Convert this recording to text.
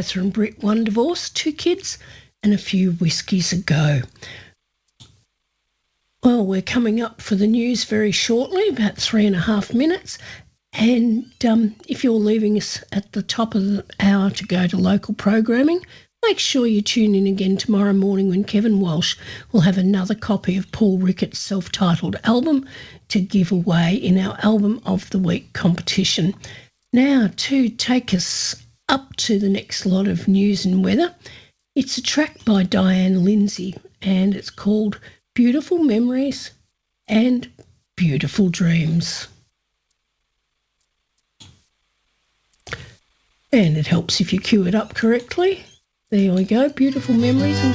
Catherine Britt, one divorce, 2 kids and a few whiskies ago. Well, we're coming up for the news very shortly, about 3.5 minutes. And if you're leaving us at the top of the hour to go to local programming, make sure you tune in again tomorrow morning when Kevin Walsh will have another copy of Paul Rickett's self-titled album to give away in our Album of the Week competition. Now, to take us up to the next lot of news and weather, it's a track by Diane Lindsay and it's called Beautiful Memories and Beautiful Dreams. And it helps if you cue it up correctly. There we go, Beautiful Memories and